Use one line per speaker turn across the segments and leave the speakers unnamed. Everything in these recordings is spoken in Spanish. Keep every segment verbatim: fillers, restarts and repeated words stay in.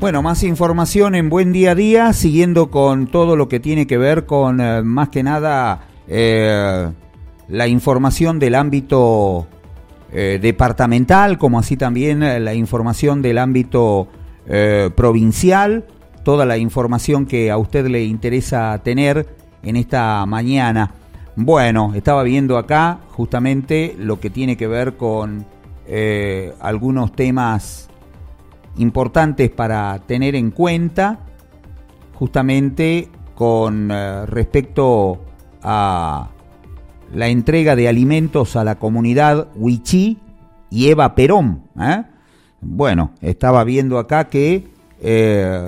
Bueno, más información en Buen Día a Día, siguiendo con todo lo que tiene que ver con, eh, más que nada, eh, la información del ámbito eh, departamental, como así también eh, la información del ámbito eh, provincial, toda la información que a usted le interesa tener en esta mañana. Bueno, estaba viendo acá justamente lo que tiene que ver con eh, algunos temas importantes para tener en cuenta, justamente con eh, respecto a la entrega de alimentos a la comunidad Huichí y Eva Perón. ¿eh? Bueno, estaba viendo acá que eh,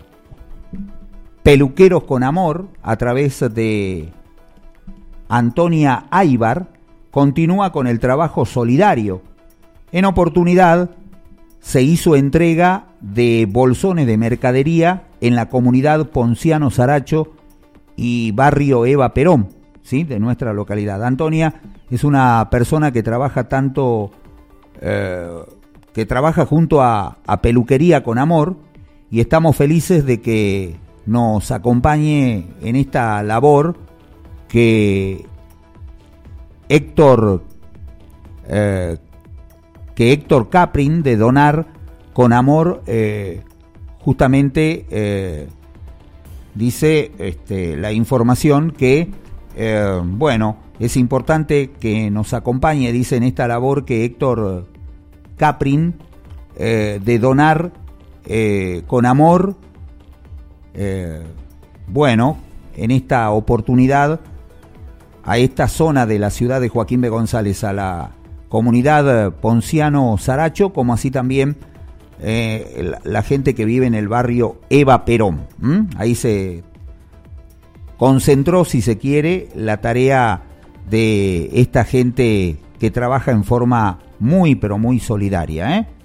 Peluqueros con Amor, a través de Antonia Aybar, continúa con el trabajo solidario. En oportunidad se hizo entrega de bolsones de mercadería en la comunidad Ponciano Saracho y barrio Eva Perón, ¿sí?, de nuestra localidad. Antonia es una persona que trabaja tanto, eh, que trabaja junto a, a Peluquería con Amor, y estamos felices de que nos acompañe en esta labor que Héctor eh, que Héctor Caprin, de donar con amor, eh, justamente eh, dice este, la información que, eh, bueno, es importante que nos acompañe, dice, en esta labor que Héctor Caprin, eh, de donar eh, con amor, eh, bueno, en esta oportunidad, a esta zona de la ciudad de Joaquín B. González, a la comunidad Ponciano Saracho, como así también eh, la, la gente que vive en el barrio Eva Perón. ¿Mm? Ahí se concentró, si se quiere, la tarea de esta gente que trabaja en forma muy, pero muy solidaria, ¿eh?